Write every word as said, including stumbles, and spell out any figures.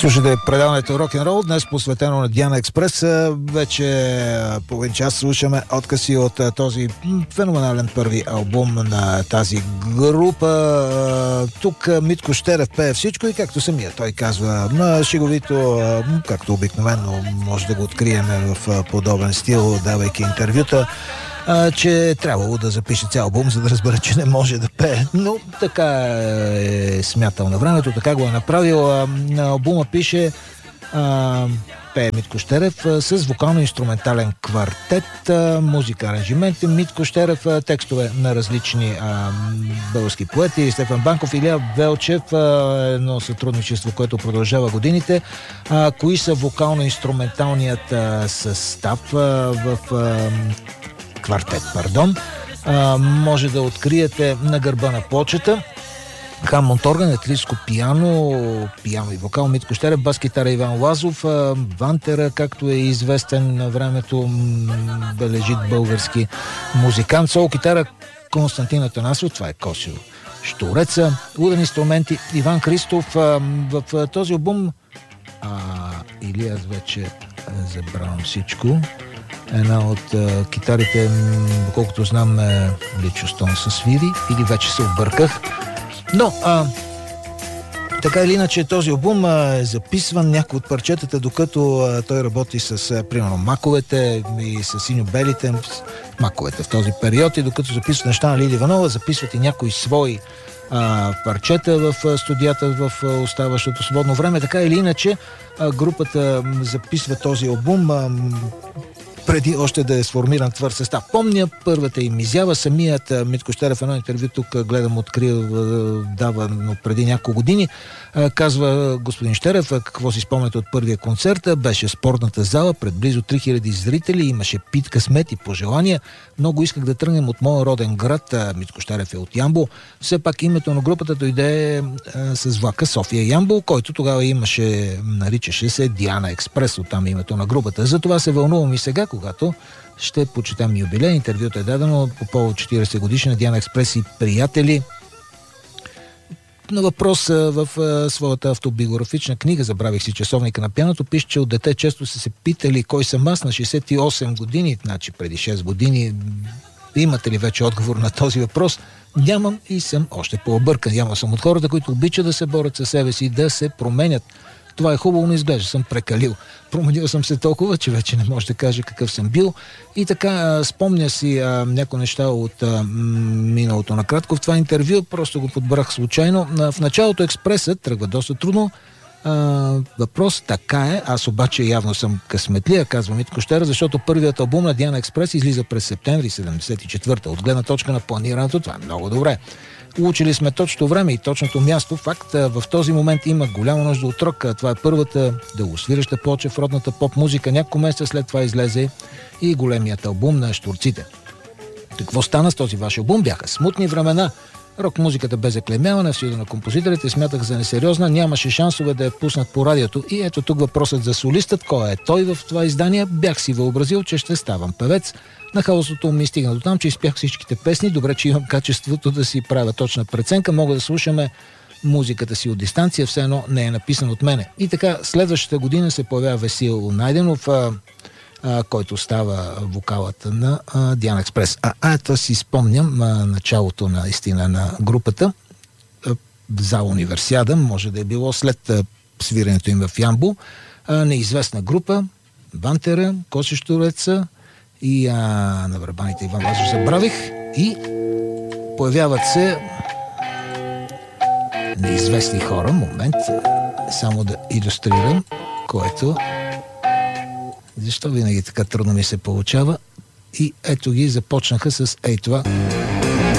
Слушайте предаването Рок-н-рол, днес посветено на Диана Експрес. Вече половин час слушаме откъси от този феноменален първи албум на тази група. Тук Митко Щерев пее всичко и както самия той казва, шеговито, както обикновено може да го открием в подобен стил, давайки интервюта, че е трябвало да запише цял албум, за да разбере, че не може да пее. Но така е смятал на времето, така го е направил. На албума пише а, пее Митко Щерев с вокално-инструментален квартет, музика, аранжименти Митко Щерев, текстове на различни а, български поети, Стефан Банков, Илия Велчев, а, едно сътрудничество, което продължава годините. А, кои са вокално-инструменталният а, състав а, в а, квартет, пардон. А, може да откриете На гърба на плочата, Хамонт орган, електрическо пиано, пиано и вокал Митко Щерев, бас-гитара Иван Лазов, Вантера, както е известен на времето бележит български музикант, сол-китара Константин Атанасов, това е Косио Штуреца, уден инструменти Иван Христов. В този албум а, или аз вече забравям всичко. Една от а, китарите, доколкото знам, е Личо Стон със свири, или вече се обърках. Но, а, така или иначе, този албум а, е записван някои от парчетата, докато а, той работи с, а, примерно, маковете и с синьо-белите маковете в този период, и докато записват неща на Лили Иванова, записват и някои свои а, парчета в а, студията в а, оставащото свободно време. Така или иначе, а, групата записва този албум а, преди още да е сформиран твърд състав. Помня първата им изява, самият Митко Щерев, едно интервю тук гледам, открил, дава, но преди няколко години, казва господин Щерев, какво си спомняте от първия концерт, беше спортната зала пред близо три хиляди зрители, имаше пит късмет и пожелания. Много исках да тръгнем от моя роден град, Митко Щерев е от Ямбол. Все пак името на групата дойде с влака София Ямбол, който тогава имаше, наричаше се Диана Експрес, оттам името на групата. Затова се вълнувам и сега, когато ще почетам юбилей. Интервюто е дадено по повод четиридесет годишна Диана Експрес и приятели. На въпрос в своята автобиографична книга "Забравих си часовника на пианото" пише, че от дете често са се питали кой съм аз на шейсет и осем години, значи преди шест години. Имате ли вече отговор на този въпрос? Нямам и съм още по-объркан. Няма съм от хората, които обичат да се борят със себе си, да се променят. Това е хубаво, но изглежда съм прекалил. Променил съм се толкова, че вече не може да кажа какъв съм бил. И така, спомня си а, някои неща от а, миналото накратко в това интервю, просто го подбрах случайно. А, в началото Експресът тръгва доста трудно. А, въпрос, така е, аз обаче явно съм късметлия, казва Митко Щерев, защото първият албум на Диана Експрес излиза през септември седемдесет и четвърта. От гледна точка на планирането, това е много добре. Учили сме точното време и точното място. Факт, в този момент има голяма нужда от рок. Това е първата дългосвиреща плоча в родната поп-музика. Няколко месеца след това излезе и големият албум на Щурците. Какво стана с този ваш албум? Бяха смутни времена. Рок-музиката бе заклемявана в съюза на композиторите, смятах за несериозна, нямаше шансове да я пуснат по радиото. И ето тук въпросът за солистът, кой е той в това издание. Бях си въобразил, че ще ставам певец. На хаосото ми стигна до там, че изпях всичките песни. Добре, че имам качеството да си правя точна преценка. Мога да слушаме музиката си от дистанция, все едно не е написан от мене. И така, следващата година се появява Весил Найденов, а, а, който става вокалът на а, Диана Експрес. А, а ето си спомням а, началото на истина на групата а, за Универсиада, може да е било след а, свирането им в Ямбол. А, неизвестна група, Вантера, Косио Штуреца и а, на барабаните Иван Лазов забравих, и появяват се неизвестни хора. Момент, само да илюстрирам, което защо винаги така трудно ми се получава. И ето ги, започнаха с ей това.